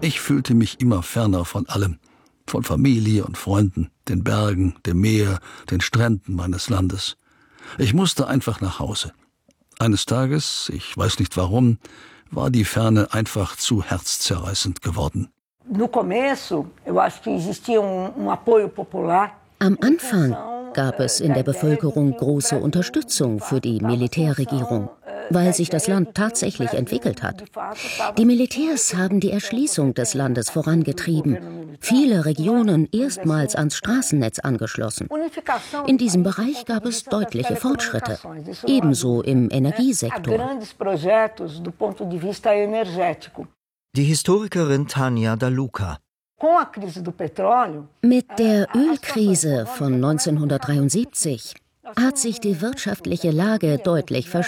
Ich fühlte mich immer ferner von allem, von Familie und Freunden, den Bergen, dem Meer, den Stränden meines Landes. Ich musste einfach nach Hause. Eines Tages, ich weiß nicht warum, war die Ferne einfach zu herzzerreißend geworden. Am Anfang gab es in der Bevölkerung große Unterstützung für die Militärregierung, weil sich das Land tatsächlich entwickelt hat. Die Militärs haben die Erschließung des Landes vorangetrieben, viele Regionen erstmals ans Straßennetz angeschlossen. In diesem Bereich gab es deutliche Fortschritte, ebenso im Energiesektor. Die Historikerin Tanja Daluca. Mit der Ölkrise von 1973 hat sich die wirtschaftliche Lage deutlich verschlechtert.